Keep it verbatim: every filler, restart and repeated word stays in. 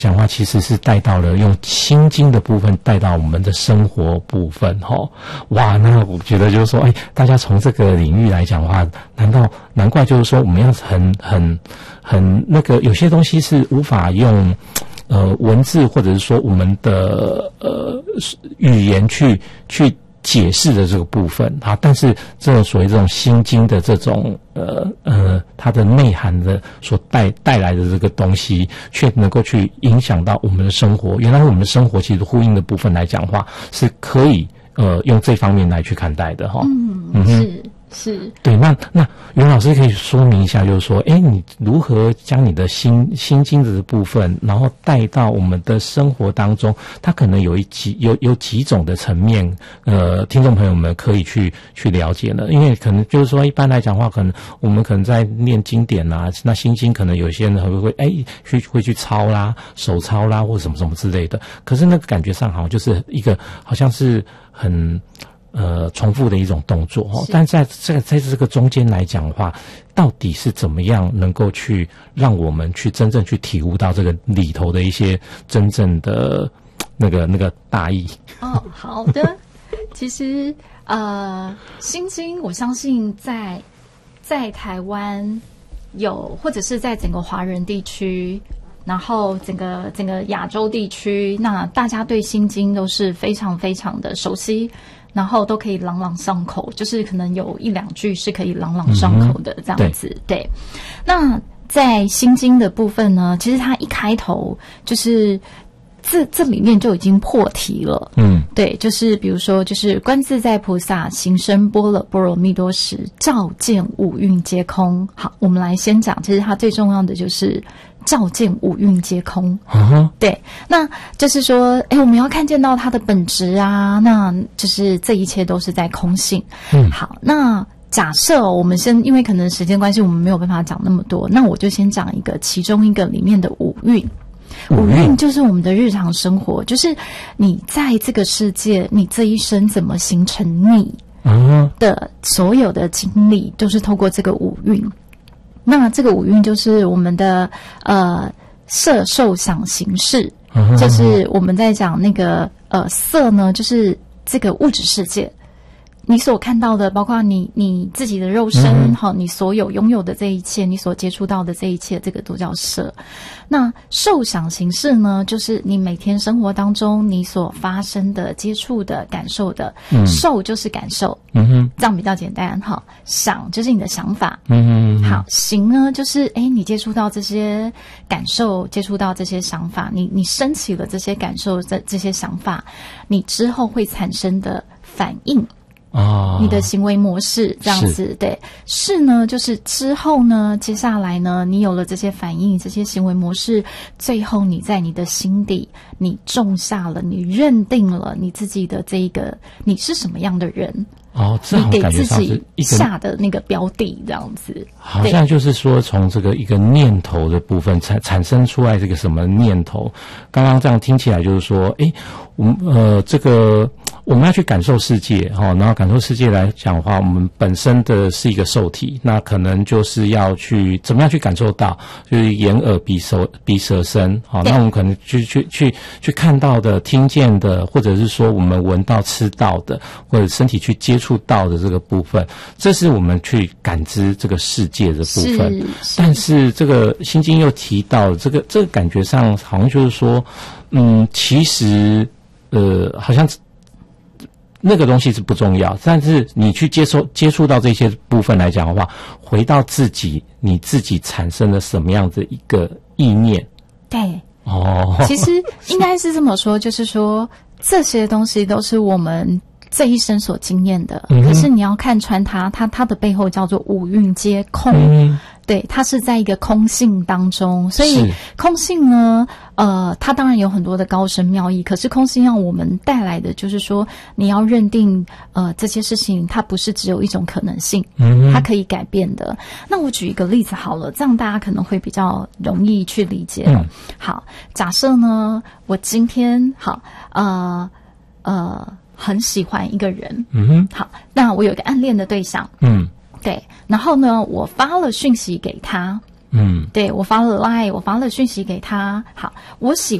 讲话其实是带到了用心经的部分带到我们的生活部分齁。哇，那我觉得就是说，哎，大家从这个领域来讲的话，难道难怪就是说我们要很很很那个有些东西是无法用呃文字或者是说我们的呃语言去去解释的这个部分啊，但是这种所谓这种心经的这种呃呃它的内涵的所带带来的这个东西，却能够去影响到我们的生活。原来我们的生活其实呼应的部分来讲话，是可以呃用这方面来去看待的哈。 嗯， 嗯是。是对，那那袁老师可以说明一下，就是说，哎，你如何将你的心心经的部分，然后带到我们的生活当中？它可能有一几有有几种的层面，呃，听众朋友们可以去去了解呢。因为可能就是说，一般来讲的话，可能我们可能在念经典啊，那心经可能有些人会会哎去会去抄啦、手抄啦，或者什么什么之类的。可是那个感觉上好像就是一个好像是很。呃，重复的一种动作哦，但在在在这个中间来讲的话，到底是怎么样能够去让我们去真正去体悟到这个里头的一些真正的那个那个大意？ 哦，好的，其实呃，心经，我相信在在台湾有，或者是在整个华人地区。然后整个整个亚洲地区，那大家对心经都是非常非常的熟悉，然后都可以朗朗上口，就是可能有一两句是可以朗朗上口的这样子。嗯、对, 对，那在心经的部分呢，其实它一开头就是这这里面就已经破题了。嗯，对，就是比如说，就是观自在菩萨行深般若波罗蜜多时，照见五蕴皆空。好，我们来先讲，其实它最重要的就是照见五蕴皆空。Uh-huh. 对，那就是说，哎，我们要看见到它的本质啊，那就是这一切都是在空性。嗯，好，那假设我们先，因为可能时间关系，我们没有办法讲那么多，那我就先讲一个其中一个里面的五蕴。五蕴就是我们的日常生活，就是你在这个世界，你这一生怎么形成你的所有的经历，都是透过这个五蕴。那这个五蕴就是我们的呃色受想行识，就是我们在讲那个呃色呢，就是这个物质世界。你所看到的，包括你你自己的肉身，好、嗯，你所有拥有的这一切，你所接触到的这一切，这个都叫色。那受想行识呢，就是你每天生活当中你所发生的、接触的、感受的。嗯、受就是感受，嗯哼，这样比较简单哈。想就是你的想法，嗯哼，好。行呢，就是哎，你接触到这些感受，接触到这些想法，你你升起了这些感受、这这些想法，你之后会产生的反应。哦，你的行为模式这样子，对，是呢，就是之后呢，接下来呢，你有了这些反应，这些行为模式，最后你在你的心底，你种下了，你认定了你自己的这一个，你是什么样的人。哦，这好像感觉上是一个下的那个标的这样子， 好像就是说从这个一个念头的部分产产生出来这个什么念头。刚刚这样听起来就是说，诶，我们呃这个我们要去感受世界哈、哦，然后感受世界来讲的话，我们本身的是一个受体，那可能就是要去怎么样去感受到，就是眼耳鼻手鼻舌身，好、哦，那我们可能去去去去看到的、听见的，或者是说我们闻到、吃到的，或者身体去接触到的这个部分，这是我们去感知这个世界的部分。是是，但是这个心经又提到这个，这个感觉上好像就是说，嗯，其实呃，好像那个东西是不重要，但是你去接受接触到这些部分来讲的话，回到自己，你自己产生了什么样的一个意念？ 对，哦，其实应该是这么说，就是说这些东西都是我们这一生所经验的，嗯、可是你要看穿它，它它的背后叫做五蕴皆空。嗯，对，它是在一个空性当中，所以空性呢，呃，它当然有很多的高深妙义，可是空性让我们带来的就是说，你要认定，呃，这些事情它不是只有一种可能性，嗯，它可以改变的。那我举一个例子好了，这样大家可能会比较容易去理解了。嗯、好，假设呢，我今天好，呃呃，很喜欢一个人，嗯哼，好，那我有一个暗恋的对象，嗯。对，然后呢，我发了讯息给他， 嗯， 对，我发了 line， 我发了讯息给他。好，我喜